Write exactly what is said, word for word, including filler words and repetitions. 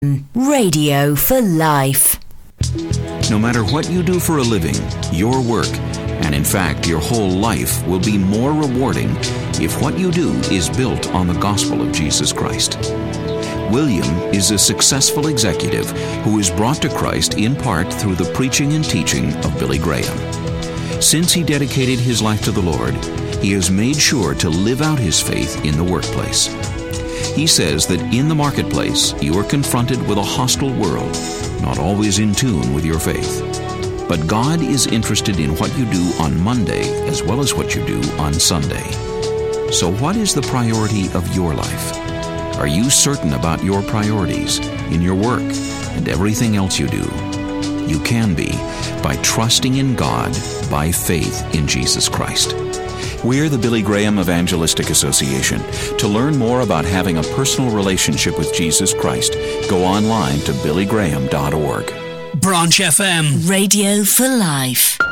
Radio for life. No matter what you do for a living, your work, and in fact your whole life, will be more rewarding if what you do is built on the gospel of Jesus Christ. William is a successful executive who is brought to Christ in part through the preaching and teaching of Billy Graham. Since he dedicated his life to the Lord, he has made sure to live out his faith in the workplace. He says that in the marketplace, you are confronted with a hostile world, not always in tune with your faith. But God is interested in what you do on Monday as well as what you do on Sunday. So what is the priority of your life? Are you certain about your priorities in your work and everything else you do? You can be by trusting in God by faith in Jesus Christ. We're the Billy Graham Evangelistic Association. To learn more about having a personal relationship with Jesus Christ, go online to billy graham dot org. Branch F M. Radio for life.